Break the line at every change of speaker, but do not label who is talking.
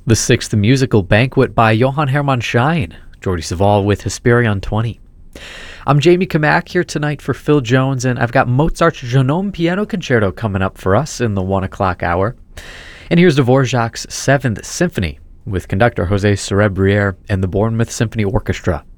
The Sixth Musical Banquet by Johann Hermann Schein, Jordi Savall with Hesperion 20. I'm Jamie Kamak here tonight for Phil Jones, and I've got Mozart's Jeune Piano Concerto coming up for us in the 1 o'clock hour. And here's Dvorak's 7th Symphony with conductor Jose Cerebriere and the Bournemouth Symphony Orchestra.